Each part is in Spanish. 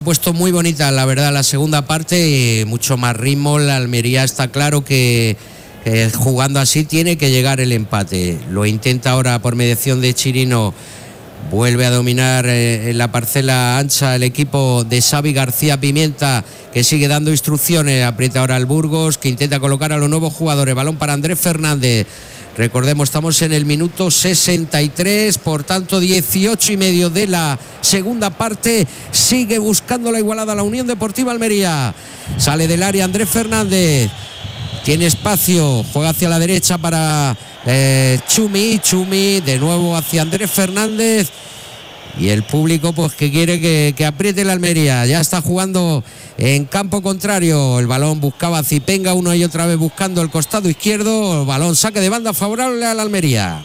Puesto muy bonita, la verdad, la segunda parte, mucho más ritmo. La Almería está claro que jugando así tiene que llegar el empate. Lo intenta ahora por mediación de Chirino. Vuelve a dominar en la parcela ancha el equipo de Xavi García Pimienta, que sigue dando instrucciones. Aprieta ahora el Burgos, que intenta colocar a los nuevos jugadores. Balón para Andrés Fernández. Recordemos, estamos en el minuto 63, por tanto 18:30 de la segunda parte. Sigue buscando la igualada la Unión Deportiva Almería. Sale del área Andrés Fernández. Tiene espacio, juega hacia la derecha para Chumi, de nuevo hacia Andrés Fernández. Y el público pues que quiere que apriete la Almería. Ya está jugando en campo contrario. El balón buscaba a Zipenga una y otra vez buscando el costado izquierdo. El balón saque de banda favorable a la Almería.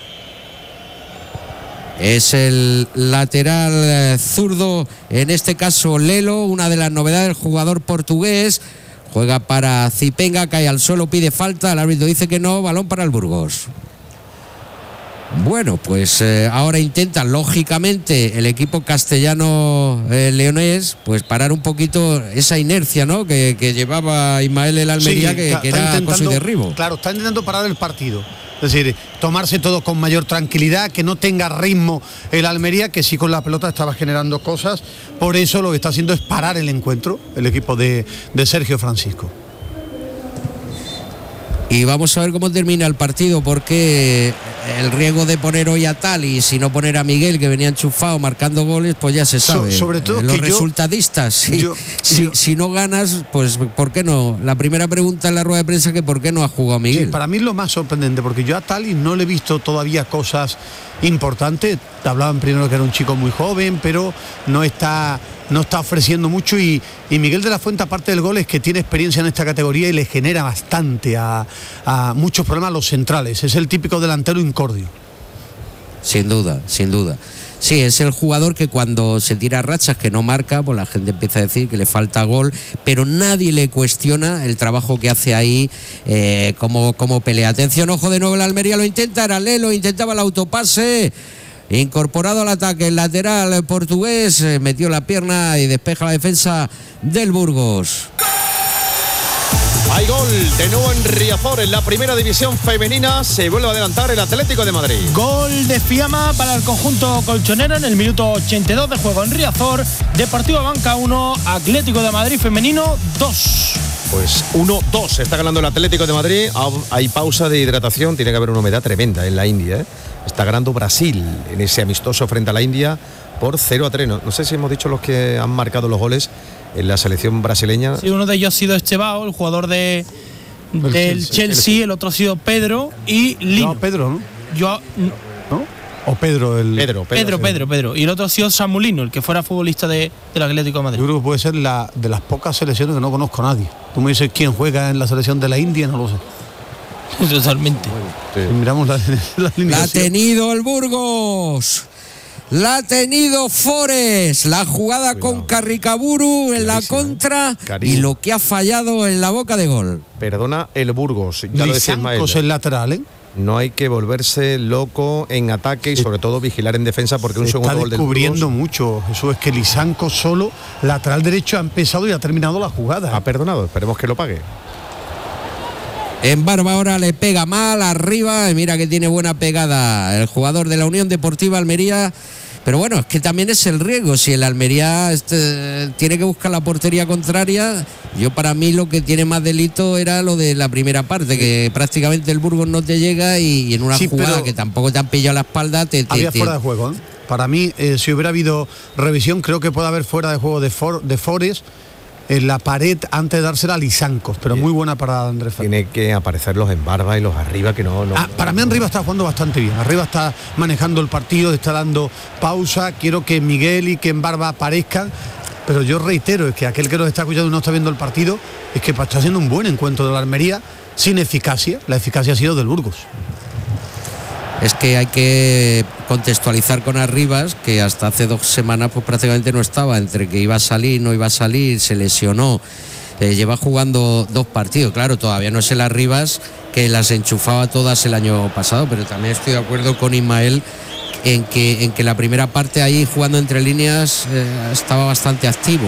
Es el lateral zurdo, en este caso Lelo, una de las novedades del jugador portugués. Juega para Zipenga, cae al suelo, pide falta. El árbitro dice que no. Balón para el Burgos. Bueno, pues ahora intenta, lógicamente, el equipo castellano leonés, pues parar un poquito esa inercia, ¿no?, que llevaba Ismael el Almería, sí, que era acoso y derribo. Claro, está intentando parar el partido. Es decir, tomarse todo con mayor tranquilidad, que no tenga ritmo el Almería, que sí con la pelota estaba generando cosas. Por eso lo que está haciendo es parar el encuentro, el equipo de Sergio Francisco. Y vamos a ver cómo termina el partido, porque el riesgo de poner hoy a Tali y si no poner a Miguel, que venía enchufado marcando goles, pues ya se sabe. Sobre todo los resultadistas, si no ganas, pues ¿por qué no? La primera pregunta en la rueda de prensa, que ¿por qué no ha jugado Miguel? Sí, para mí es lo más sorprendente, porque yo a Tali no le he visto todavía cosas importantes. Te hablaban primero que era un chico muy joven, pero no está ofreciendo mucho, y Miguel de la Fuente, aparte del gol, es que tiene experiencia en esta categoría y le genera bastante a muchos problemas a los centrales. Es el típico delantero incordio. Sin duda. Sí, es el jugador que cuando se tira rachas que no marca, pues la gente empieza a decir que le falta gol, pero nadie le cuestiona el trabajo que hace ahí, como pelea. Atención, ojo de nuevo, la Almería lo intenta, era Lelo, intentaba el autopase. Incorporado al ataque, el lateral portugués, metió la pierna y despeja la defensa del Burgos. Hay gol de nuevo en Riazor, en la primera división femenina. Se vuelve a adelantar el Atlético de Madrid. Gol de Fiamma para el conjunto colchonero en el minuto 82 de juego en Riazor. Deportivo Banca 1, Atlético de Madrid femenino 2. Pues 1-2, está ganando el Atlético de Madrid. Hay pausa de hidratación, tiene que haber una humedad tremenda en la India, ¿eh? Está ganando Brasil en ese amistoso frente a la India por 0-3. No sé si hemos dicho los que han marcado los goles en la selección brasileña. Sí, uno de ellos ha sido Estebao, el jugador del Chelsea, el otro ha sido Pedro y Lino. No, Pedro, ¿no? ¿No? O Pedro, Pedro. Y el otro ha sido Samulino, el que fuera futbolista del Atlético de Madrid. Yo creo que puede ser de las pocas selecciones que no conozco a nadie. Tú me dices quién juega en la selección de la India, no lo sé. Totalmente. Sí. Miramos la ha tenido el Burgos. La ha tenido Forest. La jugada con Carricaburu en la contra. Y lo que ha fallado en la boca de gol. Perdona el Burgos. Ya lo decía Ismael. El lateral, ¿eh? No hay que volverse loco en ataque y sobre todo vigilar en defensa, porque un segundo gol del Burgos. Está descubriendo mucho. Eso es que Lisanco solo, lateral derecho, ha empezado y ha terminado la jugada. Ha perdonado, esperemos que lo pague. En Barba ahora le pega mal arriba, y mira que tiene buena pegada el jugador de la Unión Deportiva Almería. Pero bueno, es que también es el riesgo. Si el Almería tiene que buscar la portería contraria, para mí lo que tiene más delito era lo de la primera parte, que prácticamente el Burgos no te llega y en una jugada que tampoco te han pillado la espalda había fuera de juego, ¿eh? Para mí, si hubiera habido revisión, creo que puede haber fuera de juego de Forest en la pared antes de dársela a Lisancos, pero muy buena para Andrés Fernández. Tiene que aparecer los en Barba y los arriba, que no. Para mí arriba está jugando bastante bien. Arriba está manejando el partido, está dando pausa. Quiero que Miguel y que en Barba aparezcan. Pero yo reitero, es que aquel que nos está escuchando y no está viendo el partido, es que está haciendo un buen encuentro de la Almería sin eficacia. La eficacia ha sido del Burgos. Es que hay que contextualizar con Arribas, que hasta hace 2 semanas pues prácticamente no estaba, entre que iba a salir, no iba a salir, se lesionó. Lleva jugando 2 partidos, claro, todavía no es el Arribas que las enchufaba todas el año pasado, pero también estoy de acuerdo con Ismael en que la primera parte ahí jugando entre líneas estaba bastante activo.